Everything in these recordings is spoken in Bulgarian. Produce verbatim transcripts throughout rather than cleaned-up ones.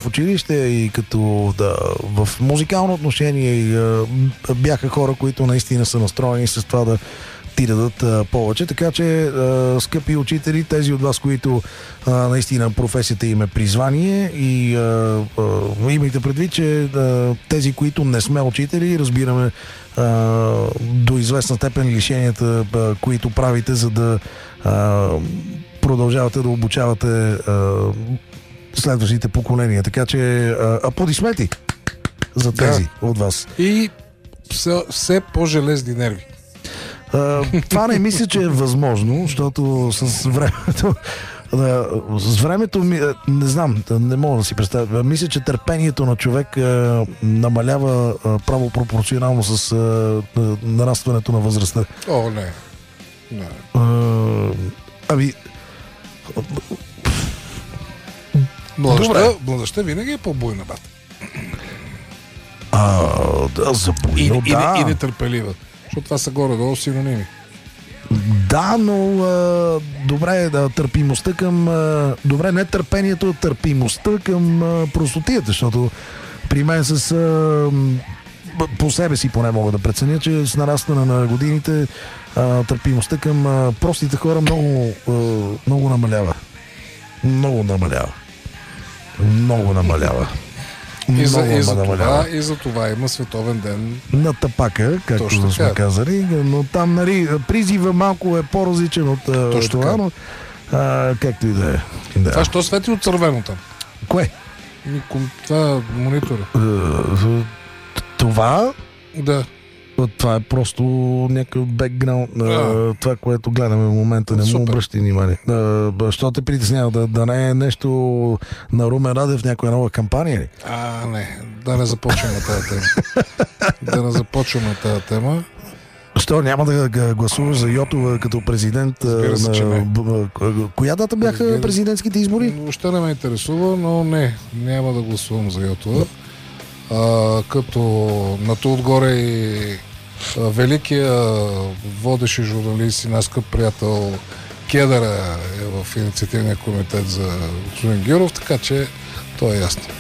училище и като да, в музикално отношение и, а, бяха хора, които наистина са настроени с това да ти дадат а, повече. Така че, а, скъпи учители, тези от вас, които а, наистина професията им е призвание и а, а, имайте предвид, че а, тези, които не сме учители, разбираме а, до известна степен лишенията, а, които правите, за да а, продължавате да обучавате а, следващите поколения. Така че а, аплодисменти за тези да. От вас. И все, все по-железни нерви. Uh, това не мисля, че е възможно, защото с времето uh, с времето ми, uh, не знам, не мога да си представя. Мисля, че търпението на човек uh, намалява uh, право пропорционално с uh, uh, нарастването на възрастта. О, не. не. Uh, ами Младостта, младостта винаги е по-буйна, бат. А, да, за буйно, и, да. И, и нетърпелива. Защото това са горе-долу синоними. Да, но а, добре, да, търпимостта към... А, добре, не търпението, а търпимостта към а, простотията, защото при мен с... А, по себе си поне мога да преценя, че с нарастване на годините а, търпимостта към а, простите хора много, а, много намалява. Много намалява. Много намалява. И за, и, за намалява. това, и за това има световен ден на тапака, както точно сме така. казали, но там, нали, призива малко е по-различен от точно това, но а, както и да е. Да. Това що свети от червено там? Кое? Това монитора. Това? Да. Това е просто някакъв бекграунд на а. това, което гледаме в момента. Не му обръщай внимание. Що те притеснява? Да, да не е нещо на Румен Радев в някоя нова кампания ли? А, не. Да не започваме тази тема. да не започваме тази тема. Що, няма да гласуваш за Йотова като президент? Се, на... Коя дата бяха Разбира... президентските избори? Въобще не ме интересува, но не. Няма да гласувам за Йотова. А, като на то отгоре и а, великия водещ журналист и наш скъп приятел Кедъра е в инициативния комитет за господин Гюров, така че то е ясно.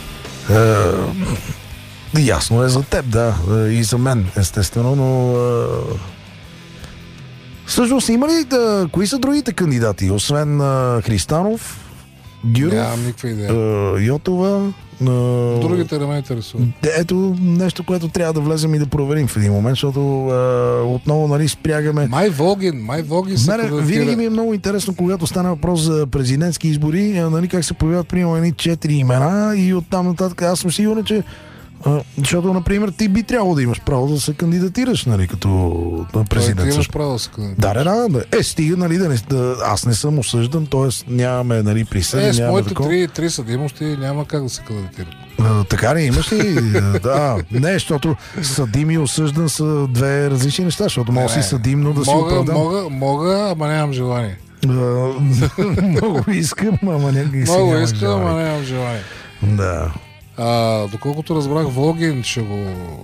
Е, ясно е за теб, да. И за мен, естествено, но е... всъщност има ли да... кои са другите кандидати? Освен е, Христанов, Гюров, нямам никаква идея. Е, Йотова. Uh, Другите не ме интересуват. Ето нещо, което трябва да влезем и да проверим в един момент, защото uh, отново, нали, спрягаме. Май Волгин, Май Волгин се кандидатира. Винаги ми е много интересно, когато стане въпрос за президентски избори, нали, как се появяват примерно едни четири имена и оттам нататък. Аз съм сигурен, че uh, защото, например, ти би трябвало да имаш право да се кандидатираш, нали, като президент. Ти имаш право да се кандидатираш. Да, да, да. Е, стига, нали, да не, да, аз не съм осъждан, т.е. нямаме, нали, присъди. Е, с моите три, три съдимости няма как да се кандидатира. А, така ли, имаш ли? Да, не, защото съдим и осъждан са две различни неща, защото мога си съдим, но да си оправдам. Мога, мога, ама нямам желание. Много искам, ама някак си Много искам, ама нямам желание. Да. А, доколкото разбрах, Волгин ще го...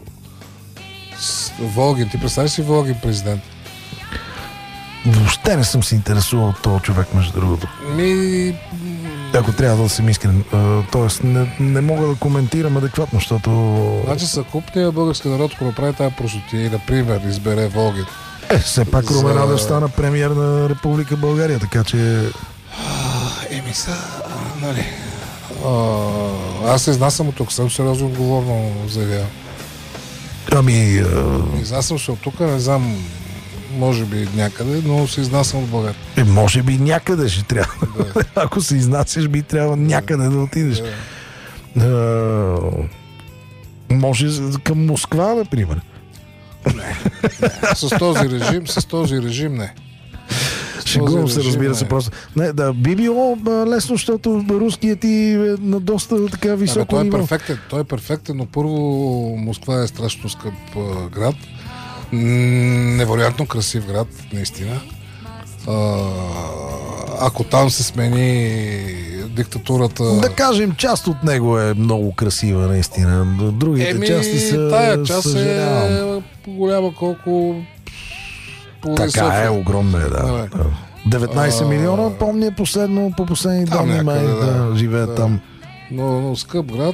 Волгин, ти представиш си Волгин президент? Въобще не съм се интересувал от този човек, между другото. Ми... Ако трябва да съм искрен. Тоест, не, не мога да коментирам адекватно, защото... Значи съкупният български народ, ако направи тази простотия и, например, избере Волгин. Е, все пак за... Румен Радев стана премиер на Република България, така че... Еми са, нали... А, аз изнасям от тук, съм сериозно отговорно заявявам. Ами... А... Изнасям се от тук, не знам, може би някъде, но се изнасям от България. Е, може би някъде ще трябва. Да. Ако се изнасяш, би трябва някъде да отидеш. Да. А... Може към Москва, например. Не, не. С този режим, с този режим не. Шегувам се, разбира се, просто. Не, да, би било лесно, защото руският ти е на доста така високо той е ниво. перфектен, той е перфектен, но първо Москва е страшно скъп а, град. Невероятно красив град, наистина. А, ако там се смени диктатурата... Да кажем, част от него е много красива, наистина. Другите Еми, части са... тая част съжалявам. е голяма колко... Така е, огромна е, да. деветнайсет а... милиона, помня последно, по последни данни, май да, да живеят да. Там. Но, но скъп град,